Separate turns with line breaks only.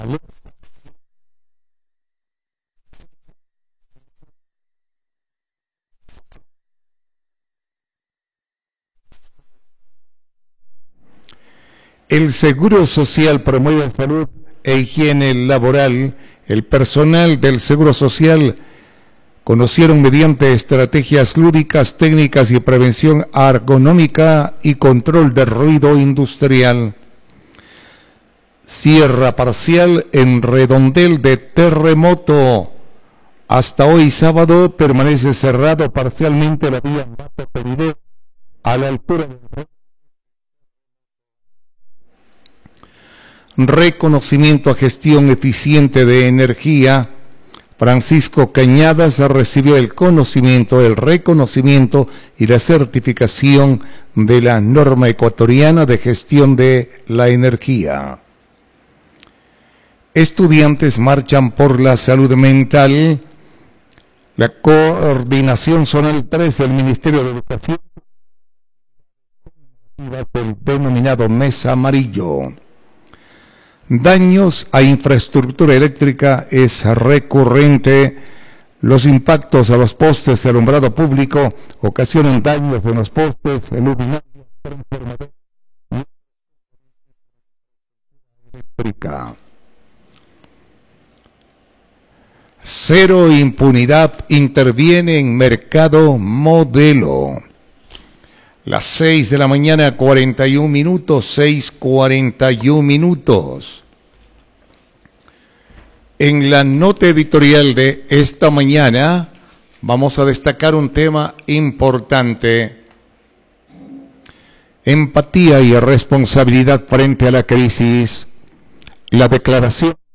El Seguro Social promueve salud e higiene laboral. El personal del Seguro Social conocieron mediante estrategias lúdicas, técnicas y prevención ergonómica y control de ruido industrial. Cierra parcial en Redondel de terremoto. Hasta hoy sábado permanece cerrado parcialmente la vía Mato-Perideo a la altura del reconocimiento a gestión eficiente de energía. Francisco Cañadas recibió el reconocimiento y la certificación de la norma ecuatoriana de gestión de la energía. Estudiantes marchan por la salud mental. La Coordinación Zonal 3 del Ministerio de Educación del denominado Mes Amarillo. Daños a infraestructura eléctrica es recurrente. Los impactos a los postes de alumbrado público ocasionan daños en los postes, luminarias, transformadores eléctrica. Cero impunidad interviene en mercado modelo. Las 6 de la mañana, 41 minutos, 6:41 minutos. En la nota editorial de esta mañana vamos a destacar un tema importante. Empatía y responsabilidad frente a la crisis. La declaración